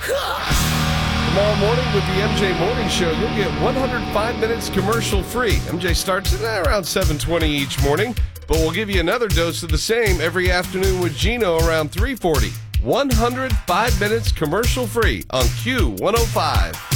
Tomorrow morning with the MJ Morning Show, you'll get 105 minutes commercial-free. MJ starts at around 7:20 each morning, but we'll give you another dose of the same every afternoon with Gino around 3:40. 105 minutes commercial-free on Q105.